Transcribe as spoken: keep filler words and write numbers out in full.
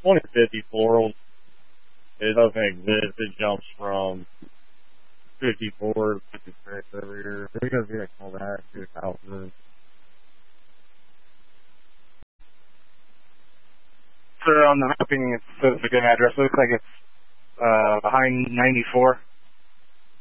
twenty fifty-four, it doesn't exist. It jumps from fifty-four to fifty-six every year. There goes the call back to thousand. So on the mapping, it says a good address. It looks like it's uh, behind ninety-four.